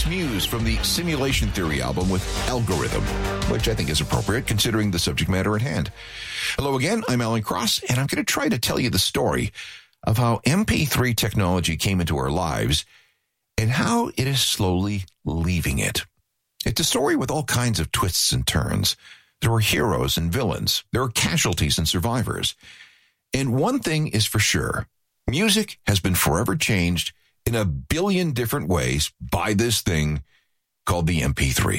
That's Muse from the Simulation Theory album with Algorithm, which I think is appropriate considering the subject matter at hand. Hello again, I'm Alan Cross, and I'm going to try to tell you the story of how MP3 technology came into our lives and how it is slowly leaving it. It's a story with all kinds of twists and turns. There are heroes and villains. There are casualties and survivors. And one thing is for sure, music has been forever changed in a billion different ways by this thing called the MP3.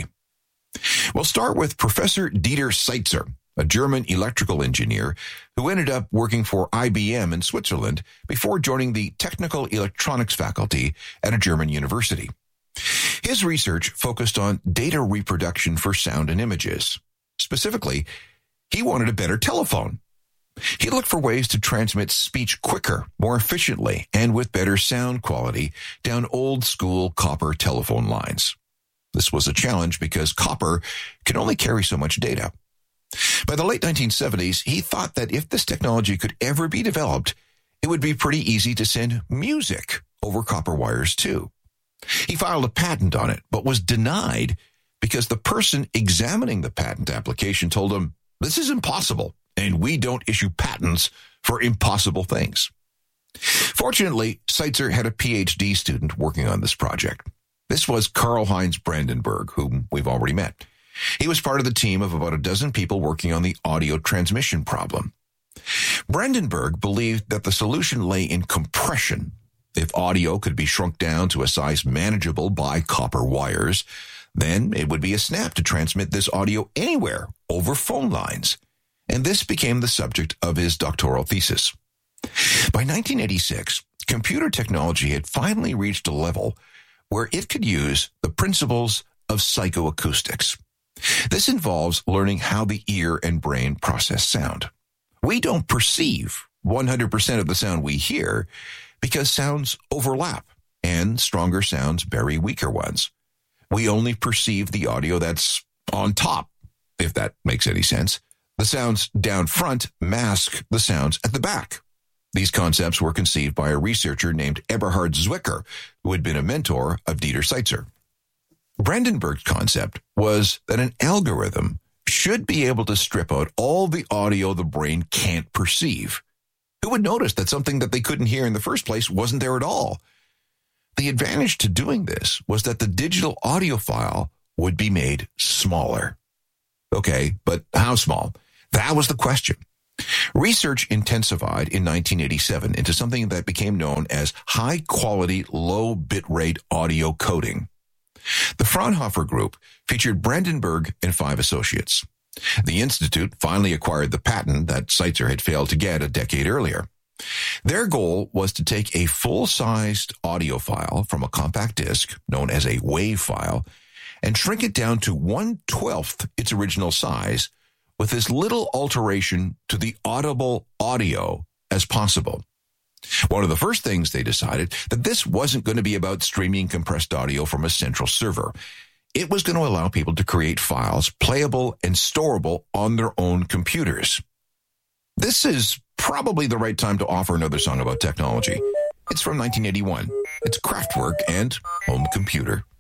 We'll start with Professor Dieter Seitzer, a German electrical engineer who ended up working for IBM in Switzerland before joining the technical electronics faculty at a German university. His research focused on data reproduction for sound and images. Specifically, he wanted a better telephone. He looked for ways to transmit speech quicker, more efficiently, and with better sound quality down old-school copper telephone lines. This was a challenge because copper can only carry so much data. By the late 1970s, he thought that if this technology could ever be developed, it would be pretty easy to send music over copper wires too. He filed a patent on it, but was denied because the person examining the patent application told him, "This is impossible, and we don't issue patents for impossible things." Fortunately, Seitzer had a PhD student working on this project. This was Karl-Heinz Brandenburg, whom we've already met. He was part of the team of about a dozen people working on the audio transmission problem. Brandenburg believed that the solution lay in compression. If audio could be shrunk down to a size manageable by copper wires, then it would be a snap to transmit this audio anywhere over phone lines. And this became the subject of his doctoral thesis. By 1986, computer technology had finally reached a level where it could use the principles of psychoacoustics. This involves learning how the ear and brain process sound. We don't perceive 100% of the sound we hear because sounds overlap and stronger sounds bury weaker ones. We only perceive the audio that's on top, if that makes any sense. The sounds down front mask the sounds at the back. These concepts were conceived by a researcher named Eberhard Zwicker, who had been a mentor of Dieter Seitzer. Brandenburg's concept was that an algorithm should be able to strip out all the audio the brain can't perceive. Who would notice that something that they couldn't hear in the first place wasn't there at all? The advantage to doing this was that the digital audio file would be made smaller. Okay, but how small? That was the question. Research intensified in 1987 into something that became known as high-quality, low-bitrate audio coding. The Fraunhofer Group featured Brandenburg and 5 associates. The institute finally acquired the patent that Seitzer had failed to get a decade earlier. Their goal was to take a full-sized audio file from a compact disc, known as a WAV file, and shrink it down to 1/12 its original size with as little alteration to the audible audio as possible. One of the first things they decided that this wasn't going to be about streaming compressed audio from a central server. It was going to allow people to create files playable and storable on their own computers. This is probably the right time to offer another song about technology. It's from 1981. It's Kraftwerk and Home Computer.